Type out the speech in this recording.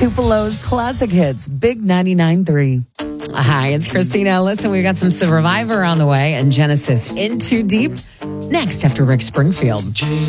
Tupelo's classic hits, Big 99.3. Hi, it's Christina. Listen, we've got some Survivor on the way and Genesis In Too Deep next after Rick Springfield.